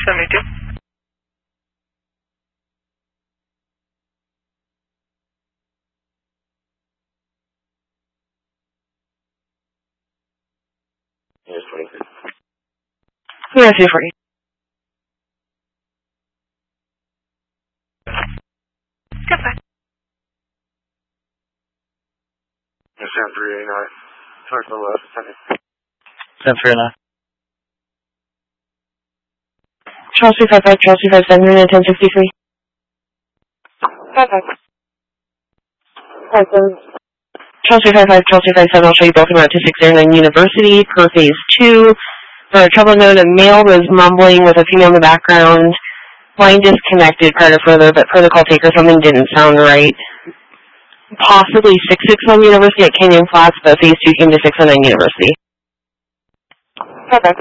72. Here's 23. Yeah, 240. Goodbye. Here's 7389. Towards the left, 739. Charles 255, Charles 257, unit 1063. 55. Charles 255, Charles 257, I'll show you both about 2609 University per phase 2. For a trouble note, a male was mumbling with a female in the background. Line disconnected prior to further, but protocol taker, something didn't sound right. Possibly 661 University at Canyon Flats, but phase 2 came to 609 University. Okay.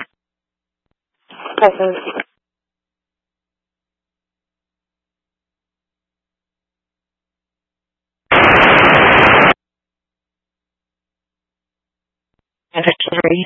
Three.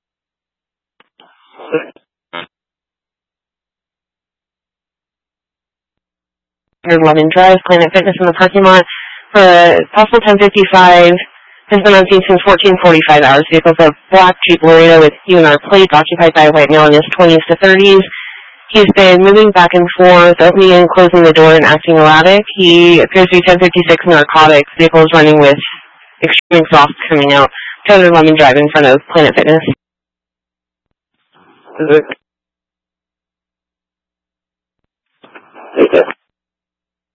Lemon Drive, Planet Fitness in the parking lot. Possible 1055 has been on scene since 1445 hours. Vehicle's a black Jeep Laredo with UNR plate, occupied by a white male in his 20s to 30s. He's been moving back and forth, opening and closing the door and acting erratic. He appears to be 1056 narcotics. Vehicle is running with extreme exhaust coming out. Lemon Drive in front of Planet Fitness.